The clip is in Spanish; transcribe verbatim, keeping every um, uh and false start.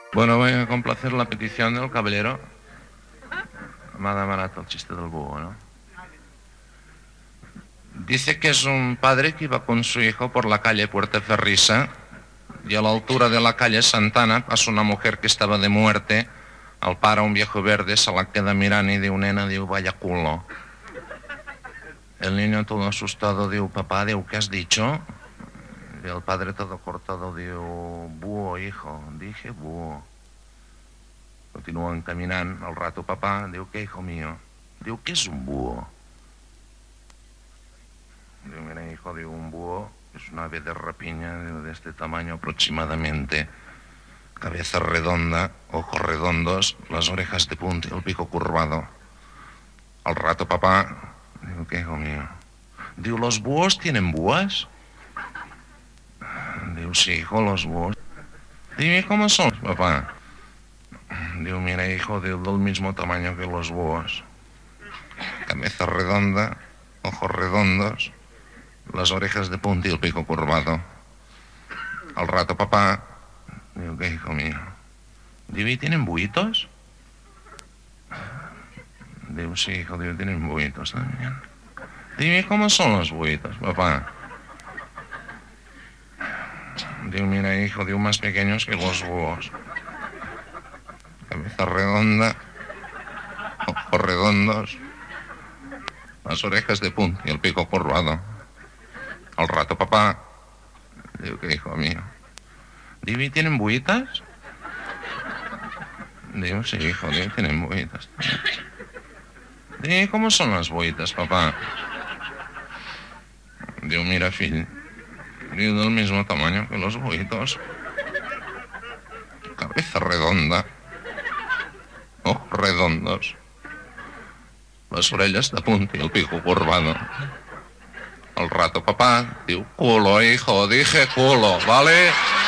Bueno, voy a complacer la petición del caballero. Me ha demanado el chiste del búho, ¿no? Dice que es un padre que iba con su hijo por la calle Puerteferrisa y a la altura de la calle Santana pasa una mujer que estaba de muerte. Al para un viejo verde se la queda mirando y diu, nena, diu, vaya culo. El niño todo asustado diu, papá, diu, ¿qué has dicho? Y el padre todo cortado diu, búho, hijo. Dije búho. Continúan caminando. Al rato papá diu, ¿qué, hijo mío? Diu, ¿qué es un búho? Diu, mira, hijo, diu, un búho es una ave de rapiña de este tamaño aproximadamente. Cabeza redonda, ojos redondos, las orejas de punta y el pico curvado. Al rato papá diu, ¿qué, hijo mío? Diu, ¿los búhos tienen búas? Diu, sí, hijo, los búhos. Dime, ¿cómo son, papá? Diu, mira, hijo, diu, del mismo tamaño que los búhos. Cabeza redonda, ojos redondos, las orejas de punta y el pico curvado. Al rato papá diu, ¿qué, hijo mío? Diu, ¿y tienen buitos? Diu, sí, hijo, diu, tienen buitos también. Dime, ¿cómo son los buitos, papá? Diu, mira, hijo, diu, más pequeños que los búhos. Cabeza redonda, ojos redondos, las orejas de punta y el pico curvado. Al rato papá diu, ¿qué, hijo mío? Diu, ¿y tienen buitas? Diu, sí, hijo, diu, tienen buitas. Diu, ¿cómo son las buitas, papá? Diu, mira, fill, diu, del mismo tamaño que los buitos. Cabeza redonda, ojos redondos, las orejas de punta y el pico curvado. Al rato papá diu, culo, hijo, dije culo, ¿vale?